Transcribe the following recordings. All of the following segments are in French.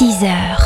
6h.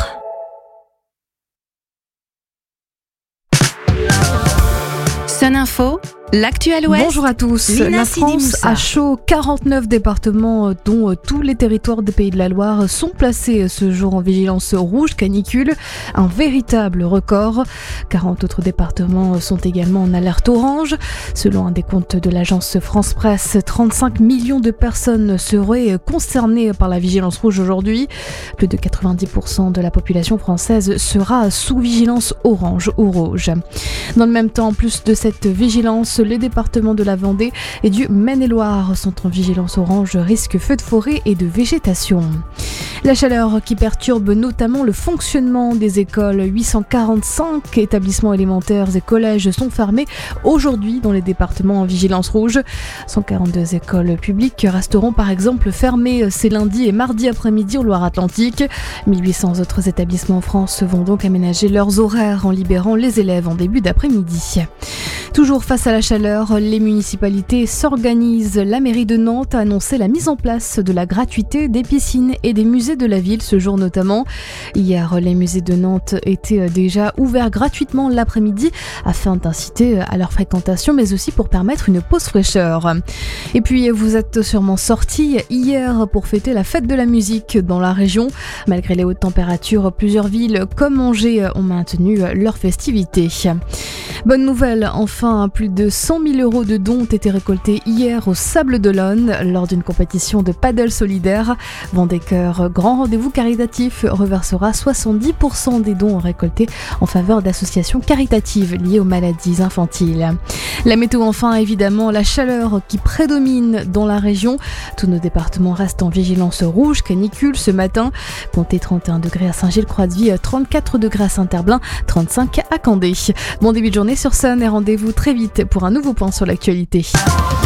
Sun Info, l'actuel Ouest. Bonjour à tous. Lina La France a chaud. 49 départements, dont tous les territoires des Pays de la Loire, sont placés ce jour en vigilance rouge canicule. Un véritable record. 40 autres départements sont également en alerte orange. Selon un décompte de l'agence France Presse, 35 millions de personnes seraient concernées par la vigilance rouge aujourd'hui. Plus de 90% de la population française sera sous vigilance orange ou rouge. Dans le même temps, en plus de cette vigilance, les départements de la Vendée et du Maine-et-Loire sont en vigilance orange risque feu de forêt et de végétation. La chaleur qui perturbe notamment le fonctionnement des écoles. 845 établissements élémentaires et collèges sont fermés aujourd'hui dans les départements en vigilance rouge. 142 écoles publiques resteront par exemple fermées ces lundis et mardis après-midi en Loire-Atlantique. 1800 autres établissements en France vont donc aménager leurs horaires en libérant les élèves en début d'après-midi. Toujours face à la chaleur, les municipalités s'organisent. La mairie de Nantes a annoncé la mise en place de la gratuité des piscines et des musées de la ville ce jour notamment. Hier, les musées de Nantes étaient déjà ouverts gratuitement l'après-midi afin d'inciter à leur fréquentation mais aussi pour permettre une pause fraîcheur. Et puis, vous êtes sûrement sortis hier pour fêter la fête de la musique dans la région. Malgré les hautes températures, plusieurs villes comme Angers ont maintenu leurs festivités. Bonne nouvelle, enfin, plus de 100 000 euros de dons ont été récoltés hier au Sables-d'Olonne lors d'une compétition de paddle solidaire. Vendée-Cœur, grand rendez-vous caritatif, reversera 70% des dons récoltés en faveur d'associations caritatives liées aux maladies infantiles. La météo enfin, évidemment, la chaleur qui prédomine dans la région. Tous nos départements restent en vigilance rouge, canicule ce matin. Comptez 31 degrés à Saint-Gilles-Croix-de-Vie, 34 degrés à Saint-Herblain, 35 à Candé. Bon début de journée sur Sun et rendez-vous très vite pour un nouveau point sur l'actualité.